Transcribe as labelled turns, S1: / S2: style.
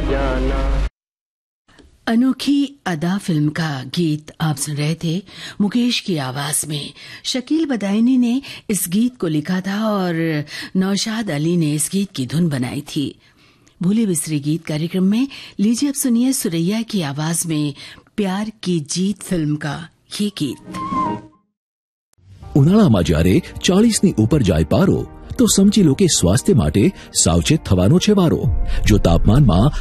S1: जाना।
S2: अनोखी अदा फिल्म का गीत आप सुन रहे थे मुकेश की आवाज में। शकील बदायूनी ने इस गीत को लिखा था और नौशाद अली ने इस गीत की धुन बनाई थी। भूले बिसरे गीत कार्यक्रम में लीजिए अब सुनिए सुरैया की आवाज में प्यार की जीत फिल्म का ये गीत।
S3: ઉનાળામાં જ્યારે 40ની ઉપર જાય પારો તો સમજી લો કે સ્વાસ્થ્ય માટે સાવચેત થવાનો છે વારો। જો તાપમાનમાં